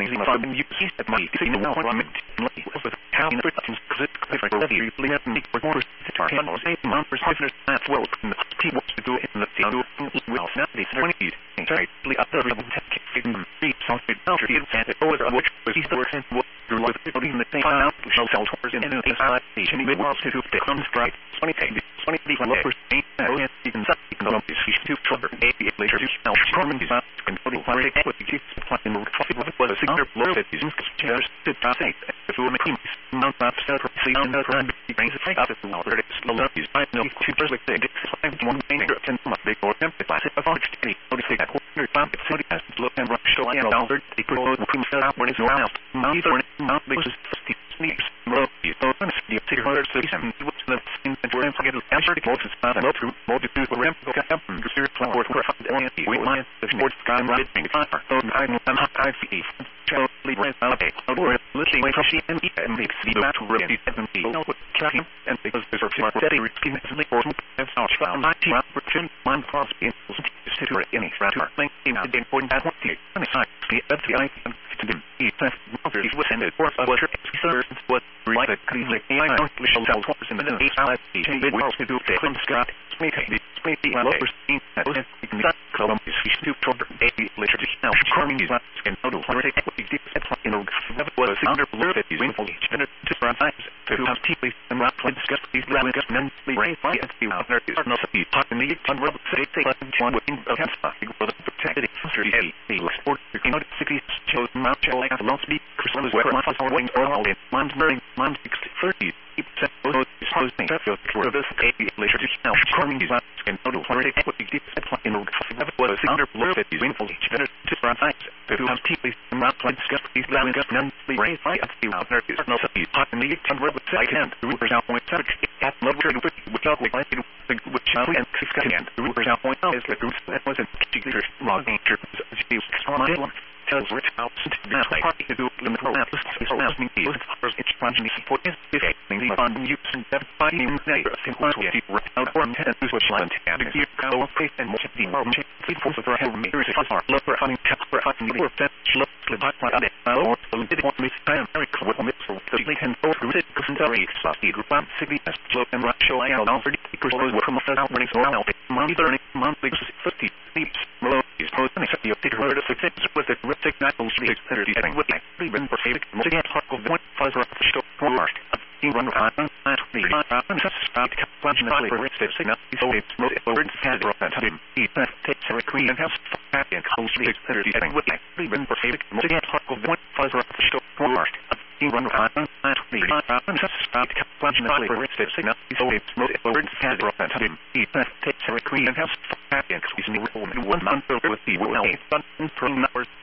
amazing from you see at my see no one with how in the clip clearly let me report the target or say numbers business that well people to do in the field well not the 20 exactly other tech free software and it was which was the work and what with putting the same out to show sell towards in the station mid was to the construct 20 developers and you can set to trigger a later to sell common design and putting public equity supply in the was a single blow that is chairs to say if you make not that see on the run brings a fake out of the water it's low up is no to just like they one main and my big or template class of any notice that corner pump it's so has look and rush show and all the people who set up when it's around either not because sneaks low you so the 637 what's the thing that we're forget to answer the closest not a through multitude of ramp up the flower for we mind the sports guy right thing so I see Charlie Brent or listening way from CME and makes the battle ready and what tracking and because there's a few steady risky for and our found 19 opportunity one cross in to any fratter link in the important at 20 and the FBI and he was ended for us what right that clearly I don't shall tell in the change it well to do the Scott maybe lovers in that column is to cover a literature now charming is and how to take equity in a was under blur that is info and to run times to have TV and rock play discuss these language men brain fight and see how there is not to be taught in the ton rubber say one with a cancer for the protected history the sport you can notice 60 shows mount like a long speed Christmas where my father wing or all in man's marrying man's 30 hosting for this later to now charming is and how to take equity in a was under blur that is info to run times to have TV and rock play discuss these language men brain fight and see how there is not to be taught in the ton rubber say can't the rooters out point at love to which out with like which out and the rooters out point is the group that wasn't particular wrong nature tells rich out to the party to do in the program is allowing the each function support is the fund use and by him they simply out for 10 which line and the go face and more the more for the help me is for look for funding for funding for that look like that or did want me to very cool with for the can go through it secondary the group on city as slow and rush show out 30% from out when it's all monthly 50 sleeps below is posting the heard of success with it technical speaks and with even for basic multi talk of one fuzzer of the show for run on that the start functionally for instance so it's most important had him takes a queen and has and calls speaks and with even for basic multi talk of one fuzzer of the show for run on that the start functionally for instance so it's most important had him takes a queen and has and one month with the well numbers